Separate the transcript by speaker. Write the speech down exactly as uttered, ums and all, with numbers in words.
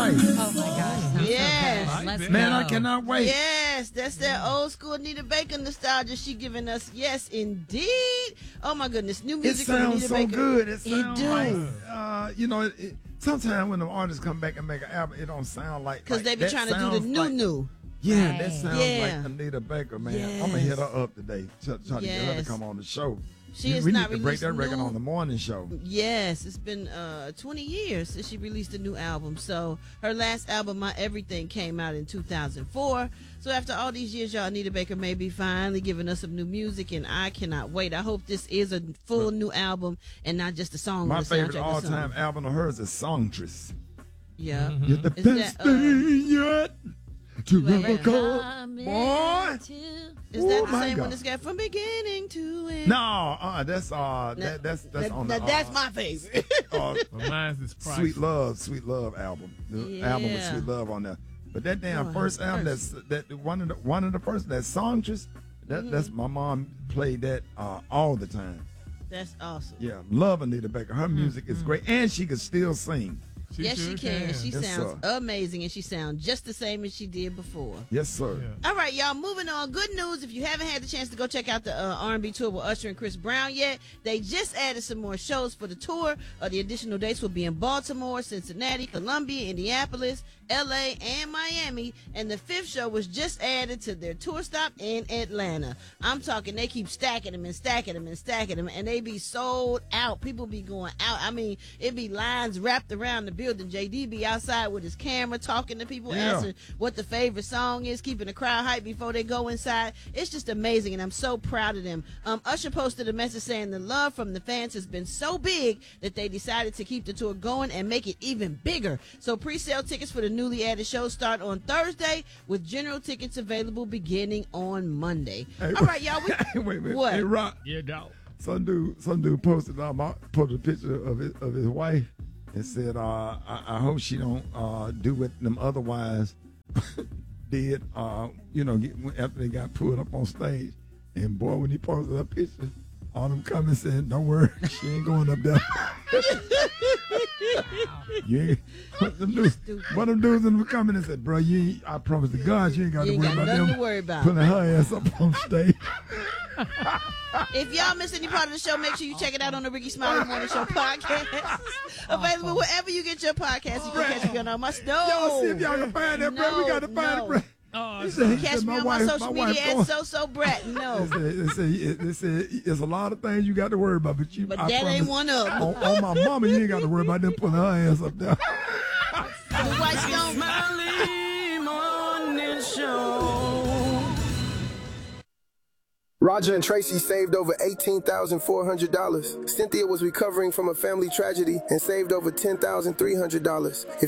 Speaker 1: Wife.
Speaker 2: Oh my gosh.
Speaker 3: Yes.
Speaker 2: So Let's
Speaker 1: Man,
Speaker 2: go.
Speaker 1: I cannot wait.
Speaker 3: Yes, that's that old school Anita Baker nostalgia she giving us. Yes, indeed. Oh my goodness, new
Speaker 1: It
Speaker 3: music from
Speaker 1: sounds
Speaker 3: Anita
Speaker 1: so
Speaker 3: Baker.
Speaker 1: good. It
Speaker 3: It
Speaker 1: sounds
Speaker 3: do.
Speaker 1: like, uh, you know, it, it, sometimes when the artists come back and make an album, it don't sound like
Speaker 3: Because
Speaker 1: like,
Speaker 3: they be
Speaker 1: that
Speaker 3: trying to do the
Speaker 1: sounds
Speaker 3: new
Speaker 1: like,
Speaker 3: new.
Speaker 1: Yeah,
Speaker 2: Right.
Speaker 1: that sounds
Speaker 3: Yeah.
Speaker 1: like Anita Baker, man.
Speaker 3: Yes.
Speaker 1: I'm gonna hit her up today. Try, try to get her
Speaker 3: Yes.
Speaker 1: to come on the show.
Speaker 3: She
Speaker 1: we
Speaker 3: has
Speaker 1: we
Speaker 3: not
Speaker 1: need to break
Speaker 3: released
Speaker 1: that record
Speaker 3: new-
Speaker 1: on the morning show.
Speaker 3: Yes, it's been uh, twenty years since she released a new album. So her last album, My Everything, came out in two thousand four. So after all these years, y'all, Anita Baker may be finally giving us some new music, and I cannot wait. I hope this is a full new album and not just a song.
Speaker 1: My
Speaker 3: with a
Speaker 1: favorite
Speaker 3: soundtrack or something.
Speaker 1: all-time album of hers is Songstress.
Speaker 3: Yeah.
Speaker 1: You're the
Speaker 3: Is
Speaker 1: best
Speaker 3: that, uh,
Speaker 1: thing yet to
Speaker 3: Wait,
Speaker 1: ever
Speaker 3: wait.
Speaker 1: come. Boy.
Speaker 3: Is
Speaker 1: Oh,
Speaker 3: that the
Speaker 1: my
Speaker 3: same
Speaker 1: God.
Speaker 3: one that's got from beginning to end?
Speaker 1: No, uh, that's uh, that, that's that's
Speaker 3: That-
Speaker 1: on
Speaker 3: that-
Speaker 1: the.
Speaker 3: that's
Speaker 1: uh,
Speaker 3: my favorite.
Speaker 1: uh,
Speaker 4: Well, mine's is Price.
Speaker 1: Sweet Love, Sweet Love album. The album with
Speaker 3: Yeah.
Speaker 1: Sweet Love on there. But that damn
Speaker 3: Oh,
Speaker 1: first album,
Speaker 3: first.
Speaker 1: that's that one of the one of the first that Songstress. That
Speaker 3: Mm-hmm.
Speaker 1: that's my mom played that uh, all the time.
Speaker 3: That's awesome.
Speaker 1: Yeah, love Anita Baker. Her music is great, and she can still sing.
Speaker 4: She
Speaker 3: Yes,
Speaker 4: sure
Speaker 3: she can. She
Speaker 1: Yes,
Speaker 3: sounds
Speaker 1: sir.
Speaker 3: amazing, and she sounds just the same as she did before.
Speaker 1: Yes, sir.
Speaker 4: Yeah.
Speaker 3: All right, y'all, moving on. Good news. If you haven't had the chance to go check out the uh, R and B tour with Usher and Chris Brown yet, they just added some more shows for the tour. Uh, the additional dates will be in Baltimore, Cincinnati, Columbia, Indianapolis, L A, and Miami. And the fifth show was just added to their tour stop in Atlanta. I'm talking, they keep stacking them and stacking them and stacking them, and they be sold out. People be going out. I mean, it be lines wrapped around the building. J D be outside with his camera talking to people,
Speaker 1: Yeah.
Speaker 3: asking what the favorite song is, keeping the crowd hyped before they go inside. It's just amazing, and I'm so proud of them. Um, Usher posted a message saying the love from the fans has been so big that they decided to keep the tour going and make it even bigger. So pre-sale tickets for the newly added shows start on Thursday, with general tickets available beginning on Monday.
Speaker 1: Hey,
Speaker 3: All right, y'all. We,
Speaker 1: Hey, wait a minute.
Speaker 3: What?
Speaker 1: Hey, Rock.
Speaker 4: Yeah, dog.
Speaker 1: Some dude, some dude posted um, posted a picture of his, of his wife and said, uh, I, "I hope she don't uh, do what them other wives did. Uh, you know, get, after they got pulled up on stage." And boy, when he posted that picture, all them comments said, "Don't worry, she ain't going up there." You ain't, them dudes, one of them dudes in the comments said, "Bro, you ain't, I promise to God, you ain't got
Speaker 3: You
Speaker 1: to
Speaker 3: ain't
Speaker 1: worry
Speaker 3: got
Speaker 1: about
Speaker 3: nothing
Speaker 1: them
Speaker 3: to worry about."
Speaker 1: putting her ass up on stage."
Speaker 3: If y'all miss any part of the show, make sure you check it out on the Ricky Smiley Morning Show podcast. Available wherever you get your podcast. You can catch me on all my stuff.
Speaker 1: Y'all see if y'all can find that, bro. We
Speaker 3: No,
Speaker 1: got to find
Speaker 3: no.
Speaker 1: it, bro.
Speaker 4: Oh,
Speaker 1: He said- he
Speaker 3: Catch
Speaker 1: said,
Speaker 3: me
Speaker 1: my
Speaker 3: on
Speaker 1: wife-
Speaker 3: my social
Speaker 1: my wife
Speaker 3: media
Speaker 1: going-
Speaker 3: at So So Brat. No.
Speaker 1: They said, they said, they said, it's a lot of things you got to worry about, but you.
Speaker 3: But
Speaker 1: I
Speaker 3: that ain't
Speaker 1: promise,
Speaker 3: one of them.
Speaker 1: On, on my mama, you ain't got to worry about them putting her ass up there.
Speaker 3: The White Stone.
Speaker 5: Smiley Morning Show.
Speaker 6: Roger and Tracy saved over eighteen thousand four hundred dollars. Cynthia was recovering from a family tragedy and saved over ten thousand three hundred dollars. If